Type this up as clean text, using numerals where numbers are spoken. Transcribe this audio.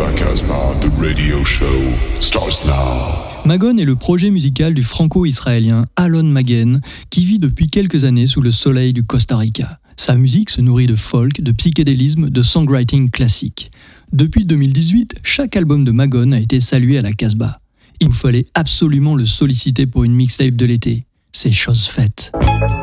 la Casbah, the radio show starts now. Magon est le projet musical du franco-israélien Alon Magen, qui vit depuis quelques années sous le soleil du Costa Rica. Sa musique se nourrit de folk, de psychédélisme, de songwriting classique. Depuis 2018, chaque album de Magon a été salué à la Casbah. Il nous fallait absolument le solliciter pour une mixtape de l'été. C'est chose faite.